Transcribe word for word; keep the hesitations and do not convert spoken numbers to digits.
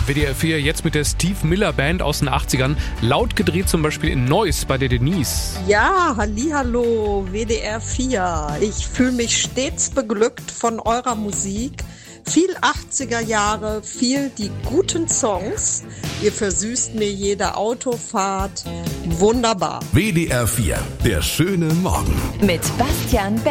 W D R vier jetzt mit der Steve Miller Band aus den achtzigern. Laut gedreht zum Beispiel in Neuss bei der Denise. Ja, hallihallo, W D R vier. Ich fühle mich stets beglückt von eurer Musik. Viel achtziger Jahre, viel die guten Songs. Ihr versüßt mir jede Autofahrt. Wunderbar. W D R vier, der schöne Morgen. Mit Bastian Be